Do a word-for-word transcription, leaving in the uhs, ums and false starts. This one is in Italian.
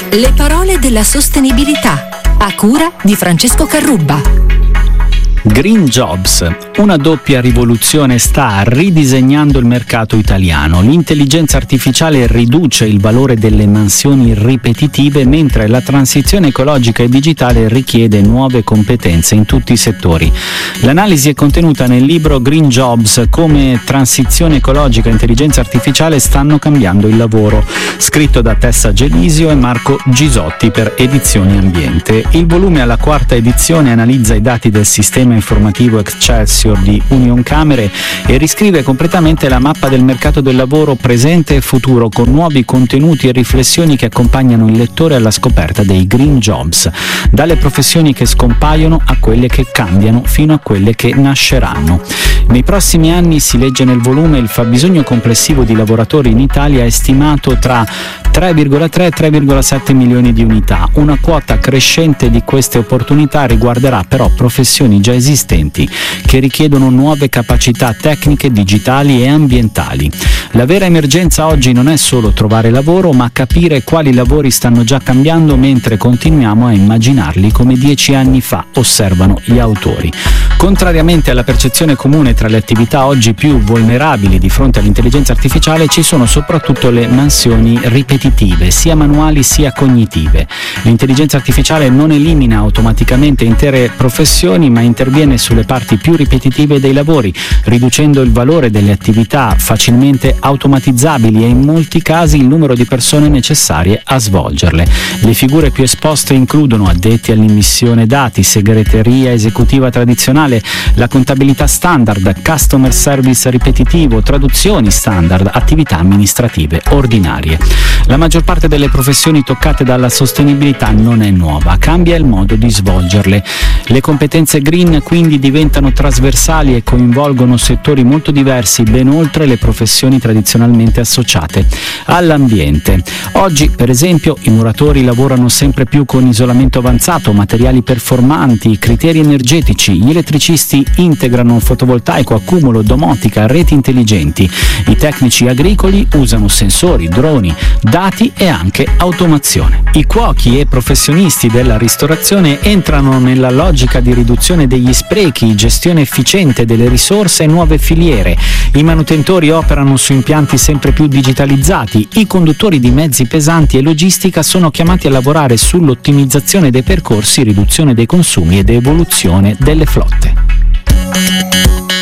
Le parole della sostenibilità, a cura di Francesco Carrubba. Green Jobs, una doppia rivoluzione sta ridisegnando il mercato italiano. L'intelligenza artificiale riduce il valore delle mansioni ripetitive, mentre la transizione ecologica e digitale richiede nuove competenze in tutti i settori. L'analisi è contenuta nel libro Green Jobs, come transizione ecologica e intelligenza artificiale stanno cambiando il lavoro, scritto da Tessa Gelisio e Marco Gisotti per Edizioni Ambiente. Il volume alla quarta edizione analizza i dati del sistema informativo Excelsior di Unioncamere e riscrive completamente la mappa del mercato del lavoro presente e futuro, con nuovi contenuti e riflessioni che accompagnano il lettore alla scoperta dei Green Jobs, dalle professioni che scompaiono a quelle che cambiano fino a quelle che nasceranno. Nei prossimi anni, si legge nel volume, il fabbisogno complessivo di lavoratori in Italia è stimato tra tre virgola tre e tre virgola sette milioni di unità. Una quota crescente di queste opportunità riguarderà però professioni già esistenti che richiedono nuove capacità tecniche, digitali e ambientali. La vera emergenza oggi non è solo trovare lavoro, ma capire quali lavori stanno già cambiando mentre continuiamo a immaginarli come dieci anni fa, osservano gli autori. Contrariamente alla percezione comune tra le attività oggi più vulnerabili di fronte all'intelligenza artificiale, ci sono soprattutto le mansioni ripetitive, sia manuali sia cognitive. L'intelligenza artificiale non elimina automaticamente intere professioni, ma interviene sulle parti più ripetitive dei lavori, riducendo il valore delle attività facilmente automatizzabili e in molti casi il numero di persone necessarie a svolgerle. Le figure più esposte includono addetti all'immissione dati, segreteria esecutiva tradizionale, la contabilità standard, customer service ripetitivo, traduzioni standard, attività amministrative ordinarie. La maggior parte delle professioni toccate dalla sostenibilità non è nuova, cambia il modo di svolgerle. Le competenze green quindi diventano trasversali e coinvolgono settori molto diversi, ben oltre le professioni tradizionalmente associate all'ambiente. Oggi, per esempio, i muratori lavorano sempre più con isolamento avanzato, materiali performanti, criteri energetici. Gli elettricisti integrano fotovoltaico, accumulo, domotica, reti intelligenti. I tecnici agricoli usano sensori, droni, dati e anche automazione. I cuochi e professionisti della ristorazione entrano nella logica di riduzione degli sprechi, gestione efficiente delle risorse e nuove filiere. I manutentori operano su impianti sempre più digitalizzati. I conduttori di mezzi pesanti e logistica sono chiamati a lavorare sull'ottimizzazione dei percorsi, riduzione dei consumi ed evoluzione delle flotte.